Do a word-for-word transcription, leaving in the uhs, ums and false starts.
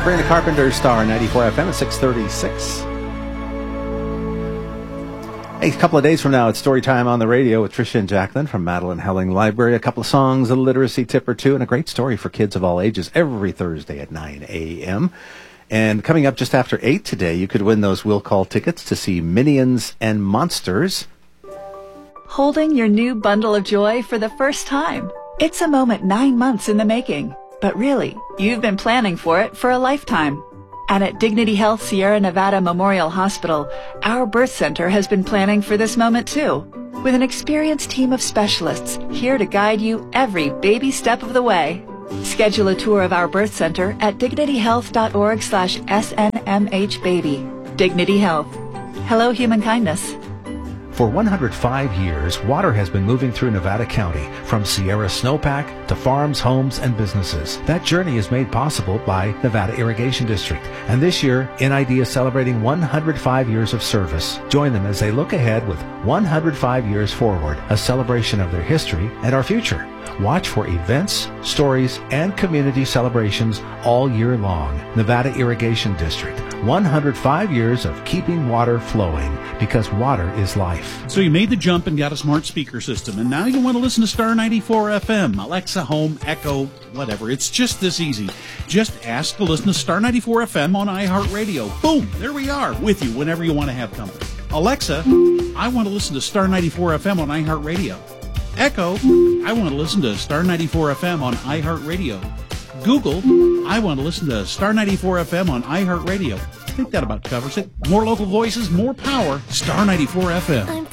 Sabrina Carpenter, Star ninety-four F M at six thirty-six. Hey, a couple of days from now, it's story time on the radio with Tricia and Jacqueline from Madeline Helling Library. A couple of songs, a literacy tip or two, and a great story for kids of all ages every Thursday at nine a.m. And coming up just after eight today, you could win those Will Call tickets to see Minions and Monsters. Holding your new bundle of joy for the first time. It's a moment nine months in the making. But really, you've been planning for it for a lifetime. And at Dignity Health Sierra Nevada Memorial Hospital, our birth center has been planning for this moment too, with an experienced team of specialists here to guide you every baby step of the way. Schedule a tour of our birth center at dignityhealth.org slash snmhbaby. Dignity Health. Hello, human kindness. For one hundred five years, water has been moving through Nevada County, from Sierra Snowpack to farms, homes, and businesses. That journey is made possible by Nevada Irrigation District. And this year, N I D is celebrating one hundred five years of service. Join them as they look ahead with one hundred five years forward, a celebration of their history and our future. Watch for events, stories, and community celebrations all year long. Nevada Irrigation District, one hundred five years of keeping water flowing, because water is life. So you made the jump and got a smart speaker system, and now you want to listen to Star ninety-four F M, Alexa, Home, Echo, whatever. It's just this easy. Just ask to listen to Star ninety-four F M on iHeartRadio. Boom! There we are, with you whenever you want to have company. Alexa, I want to listen to Star ninety-four F M on iHeartRadio. Echo, I want to listen to Star ninety-four F M on iHeartRadio. Google, I want to listen to Star ninety-four F M on iHeartRadio. I think that about covers it. More local voices, more power. Star ninety-four F M.